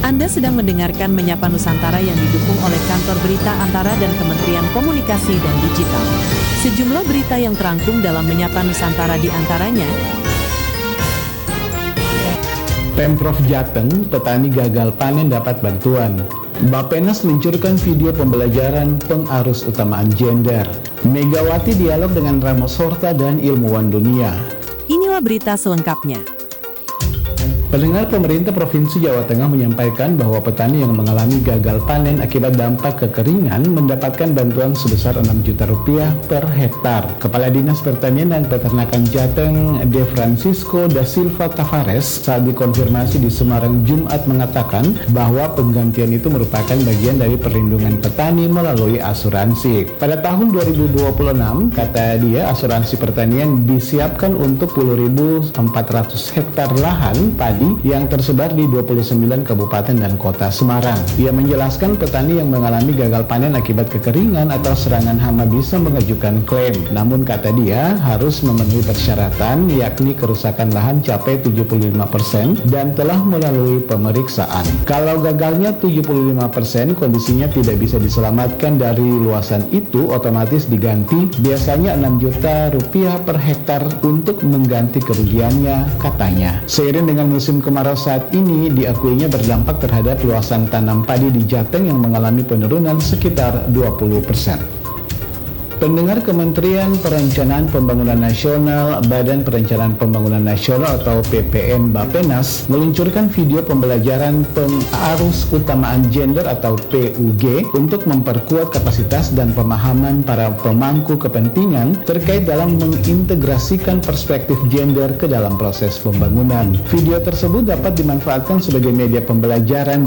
Anda sedang mendengarkan Menyapa Nusantara yang didukung oleh Kantor Berita Antara dan Kementerian Komunikasi dan Digital. Sejumlah berita yang terangkum dalam Menyapa Nusantara di antaranya. Pemprov Jateng, petani gagal panen dapat bantuan. Bappenas luncurkan video pembelajaran pengarus utamaan gender. Megawati dialog dengan Ramos Horta dan ilmuwan dunia. Inilah berita selengkapnya. Pendengar, pemerintah Provinsi Jawa Tengah menyampaikan bahwa petani yang mengalami gagal panen akibat dampak kekeringan mendapatkan bantuan sebesar 6 juta rupiah per hektar. Kepala Dinas Pertanian dan Peternakan Jateng, De Francisco da Silva Tavares, saat dikonfirmasi di Semarang Jumat mengatakan bahwa penggantian itu merupakan bagian dari perlindungan petani melalui asuransi. Pada tahun 2026, kata dia, asuransi pertanian disiapkan untuk 10.400 hektar lahan padi yang tersebar di 29 kabupaten dan kota Semarang. Ia menjelaskan petani yang mengalami gagal panen akibat kekeringan atau serangan hama bisa mengajukan klaim. Namun kata dia harus memenuhi persyaratan, yakni kerusakan lahan capai 75% dan telah melalui pemeriksaan. Kalau gagalnya 75%, kondisinya tidak bisa diselamatkan dari luasan itu, otomatis diganti, biasanya 6 juta rupiah per hektar untuk mengganti kerugiannya, katanya. Seiring dengan musim kemarau saat ini, diakuinya berdampak terhadap luasan tanam padi di Jateng yang mengalami penurunan sekitar 20%. Pendengar, Kementerian Perencanaan Pembangunan Nasional, Badan Perencanaan Pembangunan Nasional atau PPN Bappenas meluncurkan video pembelajaran pengarus utamaan gender atau PUG untuk memperkuat kapasitas dan pemahaman para pemangku kepentingan terkait dalam mengintegrasikan perspektif gender ke dalam proses pembangunan. Video tersebut dapat dimanfaatkan sebagai media pembelajaran